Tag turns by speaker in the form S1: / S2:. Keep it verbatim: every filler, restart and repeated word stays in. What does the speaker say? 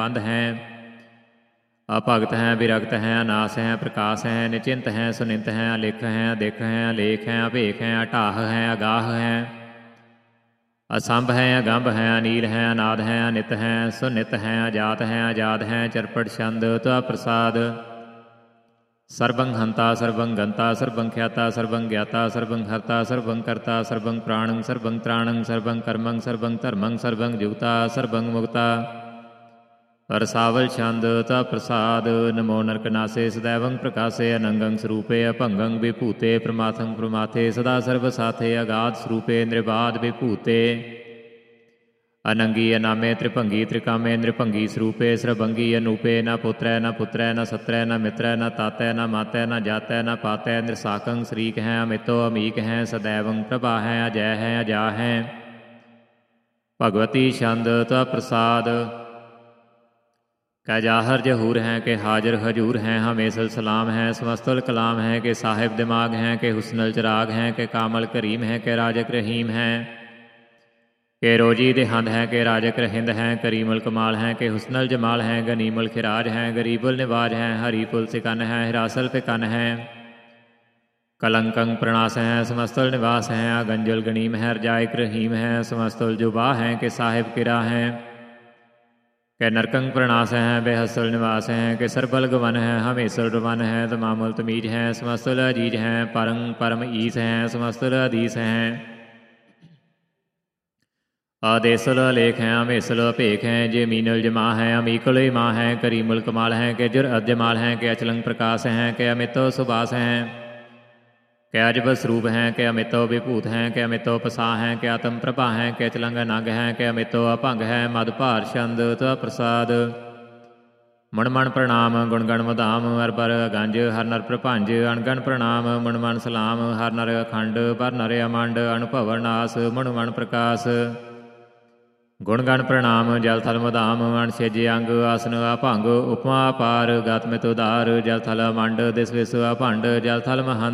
S1: ਬੰਧ ਹੈ। ਅਭਗਤ ਹੈ, ਵਿਰਗਤ ਹੈ, ਅਨਾਸ ਹੈ, ਪ੍ਰਕਾਸ਼ ਹੈ, ਨਿਚਿੰਤ ਹੈ, ਸੁਨਿੰਤ ਹੈ, ਅਲਿਖ ਹੈ, ਅਦਿਖ ਹੈ, ਅਲੇਖ ਹੈ, ਅਭੇਖ ਹੈ, ਅਟਾਹ ਹੈ, ਅਗਾਹ ਹੈ, ਅਸੰਭ ਹੈ, ਅਗੰਭ ਹੈ, ਅਨੀਲ ਹੈ, ਅਨਾਦ ਹੈ, ਅਨਿਤ ਹੈ, ਸੁਨਿਤ ਹੈ, ਅਜਾਤ ਹੈ, ਆਜ਼ਾਦ ਹੈ, ਚਰਪਟ ਛੰਦ ਤਵਾ ਪ੍ਰਸਾਦ। ਸਰਬੰ ਹੰਤਾ ਸਰਬੰ ਗੰਤਾ ਸਰਬੰ ਖਿਆਤਾ ਸਰਬੰ ਗਿਆਤਾ ਸਰਬੰ ਹਰਤਾ ਸਰਬੰ ਕਰਤਾ ਸਰਬੰ ਪ੍ਰਾਣੰ ਸਰਬੰ ਤ੍ਰਾਣੰ ਸਰਬੰ ਕਰਮੰ ਸਰਬੰ ਧਰਮੰ ਸਰਬੰ ਜੁਗਤਾ ਸਰਬੰ ਮੁਕਤਾ। ਰਸਾਵਲ ਛੰਦ ਤਵਾ ਪ੍ਰਸਾਦ। ਨਮੋ ਨਰਕਨਾਸੇ ਸਦੈਵੰ ਪ੍ਰਕਾਸੇ ਅਨੰਗੰ ਸਰੂਪੇ ਅਭੰਗੰ ਵਿਭੂਤੇ ਪ੍ਰਮਾਥੰ ਪ੍ਰਮਾਥੇ ਸਦਾ ਸਰਬ ਸਾਥੇ ਅਗਾਧ ਸਰੂਪੇ ਨਿਰਬਾਧ ਵਿਭੂਤੇ। ਅਨੰਗੀ ਅਨਾਮੇ ਤ੍ਰਿਭੰਗੀ ਤ੍ਰਿਕਾਮੇ ਨਿਰਭੰਗੀ ਸਰੂਪੇ ਸਰਬੰਗੀ ਅਨੂਪੇ ਨ ਪੁੱਤਰੈ ਨ ਪੁੱਤਰੈ ਨ ਸੱਤਰੈ ਨ ਮਿੱਤਰੈ ਨ ਤਾਤੈ ਨ ਮਾਤੈ ਨ ਜਾਤੈ ਨ ਪਾਤੈ। ਨਿਰਸਾਕੰ ਸ਼ਰੀਕ ਹੈ ਅਮਿਤੋ ਅਮੀਕ ਹੈ ਸਦੈਵੰ ਪ੍ਰਭਾ ਹੈ ਅਜੈ ਹੈ ਅਜਾ ਹੈ। ਭਗਵਤੀ ਛੰਦ ਤਵਾ ਪ੍ਰਸਾਦ। ਕੈ ਜਾਹਰ ਜਹੂਰ ਹੈ ਕਿ ਹਾਜ਼ਰ ਹਜੂਰ ਹੈ ਹਮੇਸਲ ਸਲਾਮ ਹੈ ਸਮਸਤਲ ਕਲਾਮ ਹੈ ਕਿ ਸਾਹਿਬ ਦਿਮਾਗ ਹੈ ਕਿ ਹੁਸਨਲ ਚਰਾਗ ਹੈ ਕਿ ਕਾਮਲ ਕਰੀਮ ਹੈ ਕਿ ਰਾਜਕ ਰਹੀਮ ਹੈ ਕਿ ਰੋਜੀ ਦੇਹੰਦ ਹੈ ਕਿ ਰਾਜਕ ਰਹਿੰਦ ਹੈ ਕਰੀਮਲ ਕਮਾਲ ਹੈ ਕਿ ਹੁਸਨਲ ਜਮਾਲ ਹੈ ਗਨੀਮਲ ਖਿਰਾਜ ਹੈ ਗਰੀਬੁਲ ਨਿਵਾਜ ਹੈ ਹਰੀਪੁਲ ਸਿਕਨ ਹੈ ਹਿਰਾਸਲ ਪਿਕਨ ਹੈ। ਕਲੰਕੰ ਪ੍ਰਣਾਸ ਹੈ ਸਮਸਤਲ ਨਿਵਾਸ ਹੈ ਅਗੰਜਲ ਗਣੀਮ ਹੈ ਰਜਾਇਕ ਰਹੀਮ ਹੈ ਸਮਸਤਲ ਜੁਬਾ ਹੈ ਕਿ ਸਾਹਿਬ ਕਿਰਾ ਹੈ ਕਿ ਨਰਕੰ ਪ੍ਰਣਾਸ ਹੈ ਬੇਹਸਲ ਨਿਵਾਸ ਹੈ ਕਿ ਸਰਬਲ ਗਵਨ ਹੈ ਹਮੇਸਲ ਰਵਨ ਹੈ ਤਮਾਮੁਲ ਤਮੀਜ ਹੈ ਸਮਸਤਲ ਅਜੀਜ ਹੈ ਪਰੰ ਪਰਮ ਈਸ ਹੈ ਸਮਸਤਲ ਅਧੀਸ ਹੈ। ਆਦੇਸਲ ਅਲੇਖ ਹੈ ਹਮੇਸਲ ਅਭੇਖ ਹੈ ਜੇ ਮੀਨਲ ਜਮਾ ਹੈ ਅਮੀਕਲ ਇਮਾ ਹੈ ਕਰੀਮੁਲ ਕਮਾਲ ਹੈ ਕਿ ਜੁਰ ਅਜਮਾਲ ਹੈ ਕਿ ਅਚਲੰਗ ਪ੍ਰਕਾਸ਼ ਹੈ ਕਿ ਅਮਿਤੋ ਸੁਬਾਸ ਹੈ ਕਿ ਅਜਬ ਸਰੂਪ ਹੈ ਕਿ ਅਮਿਤੋ ਵਿਭੂਤ ਹੈ ਕਿ ਅਮਿਤੋ ਪਸਾ ਹੈ ਕਿ ਆਤਮ ਪ੍ਰਭਾ ਹੈ ਕਿ ਅਚਲੰਗ ਅਨੰਗ ਹੈ ਕਿ ਅਮਿਤੋ ਅਭੰਗ ਹੈ ਮਦ ਭਾਰ ਛੰਦ ਤਵਾ ਪ੍ਰਸਾਦ। ਮਣ ਮਣ ਪ੍ਰਣਾਮ ਗੁਣ ਗਣ ਮੁਦਾਮ ਹਰ ਪਰ ਗੰਜ ਹਰ ਨਰ ਪ੍ਰਭੰਜ ਅਣਗਣ ਪ੍ਰਣਾਮ ਮਣ ਮਣ ਸਲਾਮ ਹਰ ਨਰ ਅਖੰਡ ਪਰ ਨਰ ਅਮੰਡ ਅਨੁਭਵ ਨਾਸ ਮਣ ਮਣ ਪ੍ਰਕਾਸ਼। ਗੁਣ ਗਣ ਪ੍ਰਣਾਮ ਜਲ ਥਲ ਮੁਦਾਮ ਅਣਛੇਜੇ ਅੰਗ ਆਸਨ ਅਭੰਗ ਉਪਮਾ ਅਪਾਰ ਗਾਤਮਿਤ ਉਦਾਰ ਜਲ ਥਲ ਅਮੰਡ ਦਿਸ ਵਿਸ ਅਭੰਡ ਜਲ ਥਲ ਮਹੰਤ